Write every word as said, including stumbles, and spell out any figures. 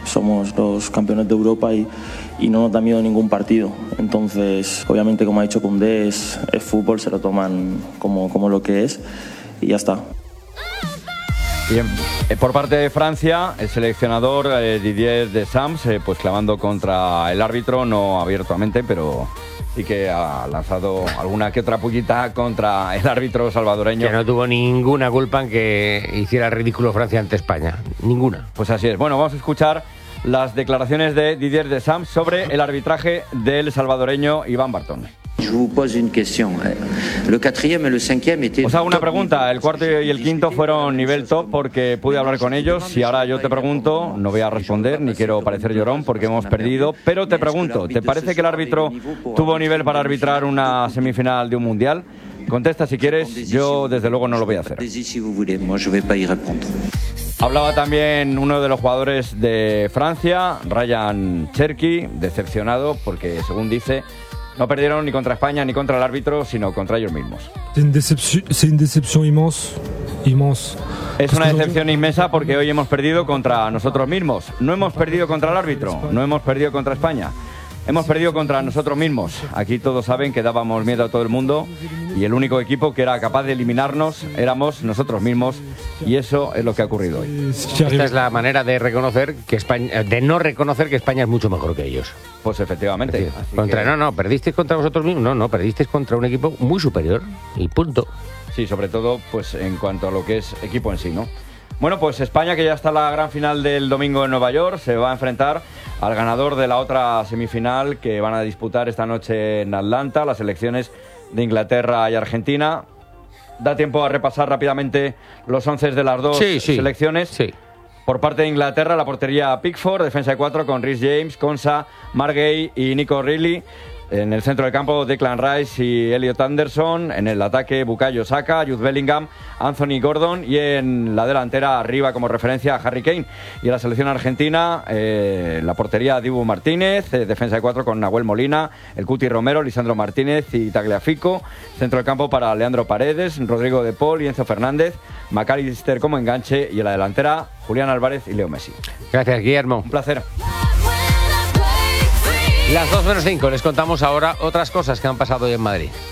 somos los campeones de Europa y, y no nos da miedo ningún partido. Entonces, obviamente, como ha dicho Koundé, es, es fútbol, se lo toman como, como lo que es y ya está. Bien, eh, por parte de Francia, el seleccionador eh, Didier Deschamps, eh, pues clamando contra el árbitro, no abiertamente, pero sí que ha lanzado alguna que otra pullita contra el árbitro salvadoreño. Que no tuvo ninguna culpa en que hiciera el ridículo Francia ante España. Ninguna. Pues así es. Bueno, vamos a escuchar las declaraciones de Didier Deschamps sobre el arbitraje del salvadoreño Iván Bartón. Os hago una pregunta. El cuarto y el quinto fueron nivel top porque pude hablar con ellos y ahora yo te pregunto, no voy a responder ni quiero parecer llorón porque hemos perdido, pero te pregunto, ¿te parece que el árbitro tuvo nivel para arbitrar una semifinal de un mundial? Contesta si quieres, yo desde luego no lo voy a hacer. Hablaba también uno de los jugadores de Francia, Ryan Cherki, decepcionado porque, según dice, no perdieron ni contra España ni contra el árbitro, sino contra ellos mismos. Es una decepción, es una decepción inmensa, inmensa. Es una decepción inmensa porque hoy hemos perdido contra nosotros mismos. No hemos perdido contra el árbitro, no hemos perdido contra España. Hemos perdido contra nosotros mismos. Aquí todos saben que dábamos miedo a todo el mundo y el único equipo que era capaz de eliminarnos éramos nosotros mismos y eso es lo que ha ocurrido hoy. Esta es la manera de reconocer que España, de no reconocer que España es mucho mejor que ellos. Pues efectivamente. Es decir, contra, que... No, no, perdisteis contra vosotros mismos. No, no, perdisteis contra un equipo muy superior y punto. Sí, sobre todo pues en cuanto a lo que es equipo en sí, ¿no? Bueno, pues España, que ya está en la gran final del domingo en Nueva York, se va a enfrentar al ganador de la otra semifinal que van a disputar esta noche en Atlanta, las selecciones de Inglaterra y Argentina. Da tiempo a repasar rápidamente los once de las dos sí, sí, selecciones. Sí. Por parte de Inglaterra, la portería Pickford, defensa de cuatro con Reece James, Konsa, Margay y Nico Riley. En el centro del campo, Declan Rice y Elliot Anderson. En el ataque, Bukayo Saka, Jude Bellingham, Anthony Gordon. Y en la delantera, arriba como referencia, Harry Kane. Y en la selección argentina, eh, la portería, Dibu Martínez. Eh, defensa de cuatro con Nahuel Molina, el Cuti Romero, Lisandro Martínez y Tagliafico. Centro del campo para Leandro Paredes, Rodrigo de Paul y Enzo Fernández. McAllister como enganche. Y en la delantera, Julián Álvarez y Leo Messi. Gracias, Guillermo. Un placer. Las dos menos cinco, les contamos ahora otras cosas que han pasado hoy en Madrid.